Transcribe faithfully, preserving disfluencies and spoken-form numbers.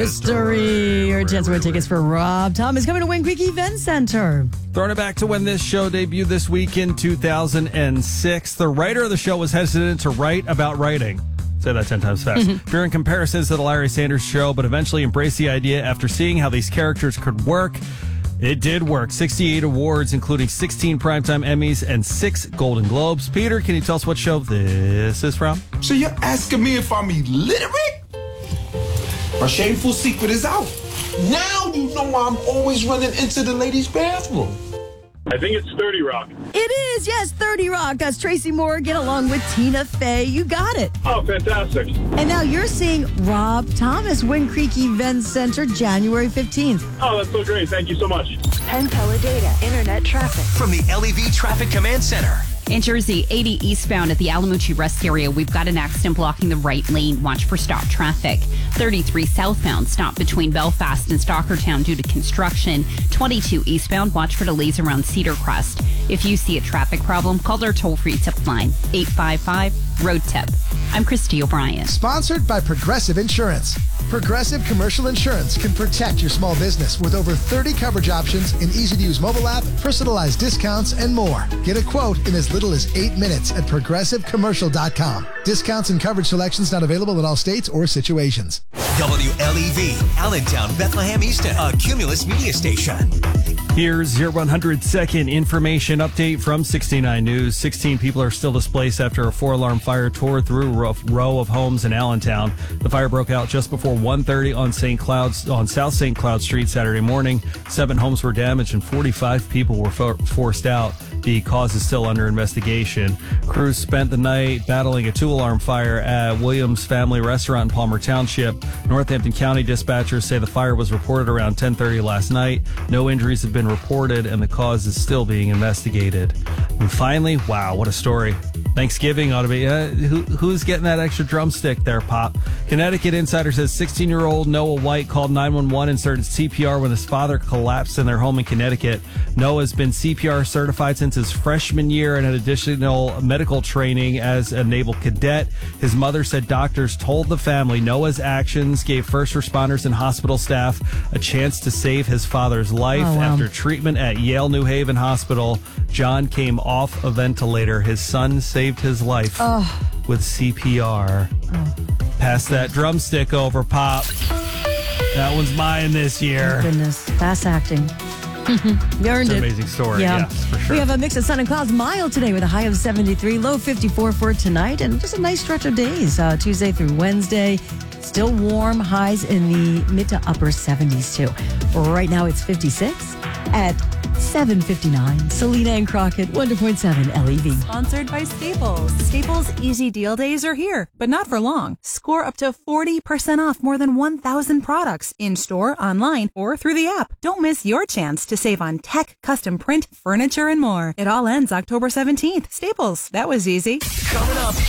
history. Your chance to win tickets for Rob Thomas coming to Wing Creek Event Center. Throwing it back to when this show debuted this week in two thousand six. The writer of the show was hesitant to write about writing. Say that ten times fast. Fearing comparisons to the Larry Sanders Show, but eventually embraced the idea after seeing how these characters could work. It did work. sixty-eight awards, including sixteen Primetime Emmys and six Golden Globes. Peter, can you tell us what show this is from? So you're asking me if I'm illiterate? My shameful secret is out. Now you know I'm always running into the ladies' bathroom. I think it's thirty Rock. It is, yes, thirty Rock. That's Tracy Morgan along with Tina Fey. You got it. Oh, fantastic. And now you're seeing Rob Thomas, Wing Creek Event Center, January fifteenth. Oh, that's so great. Thank you so much. Penn Teledata Internet Traffic. From the L E V Traffic Command Center. In Jersey, eighty eastbound at the Alamucci Rest Area, we've got an accident blocking the right lane. Watch for stop traffic. thirty-three southbound, stop between Belfast and Stockertown due to construction. twenty-two eastbound, watch for delays around Cedar Crest. If you see a traffic problem, call our toll-free tip line, eight five five, road tip. I'm Christy O'Brien. Sponsored by Progressive Insurance. Progressive Commercial Insurance can protect your small business with over thirty coverage options, an easy-to-use mobile app, personalized discounts, and more. Get a quote in as little as eight minutes at progressive commercial dot com. Discounts and coverage selections not available in all states or situations. W L E V, Allentown, Bethlehem, Easton, a Cumulus media station. Here's your one hundred second information update from sixty-nine News. sixteen people are still displaced after a four-alarm fire tore through a row of homes in Allentown. The fire broke out just before one thirty on Saint Cloud's on South Saint Cloud Street Saturday morning. Seven homes were damaged and forty-five people were for- forced out. The cause is still under investigation. Crews spent the night battling a two-alarm fire at Williams Family Restaurant in Palmer Township. Northampton County dispatchers say the fire was reported around ten thirty last night. No injuries have been reported, and the cause is still being investigated. And finally, wow, what a story. Thanksgiving ought to be... Uh, who, who's getting that extra drumstick there, Pop? Connecticut Insider says sixteen-year-old Noah White called nine one one and started C P R when his father collapsed in their home in Connecticut. Noah's been C P R certified since his freshman year and had additional medical training as a naval cadet. His mother said doctors told the family Noah's actions gave first responders and hospital staff a chance to save his father's life. Oh, wow. After treatment at Yale New Haven Hospital, John came off a ventilator. His son saved his life Oh. with C P R. Oh. Pass that drumstick over, Pop. That one's mine this year. Thank goodness. Fast acting. You earned It's an it. amazing story. Yeah. Yes, for sure. We have a mix of sun and clouds, mild today with a high of seventy-three, low fifty-four for tonight, and just a nice stretch of days, uh, Tuesday through Wednesday. Still warm, highs in the mid to upper seventies too. Right now it's fifty-six at seven fifty-nine. Selena and Crockett, one point seven L E V. Sponsored by Staples. Staples Easy Deal Days are here, but not for long. Score up to forty percent off more than one thousand products in-store, online, or through the app. Don't miss your chance to save on tech, custom print, furniture, and more. It all ends October seventeenth. Staples. That was easy. Coming up.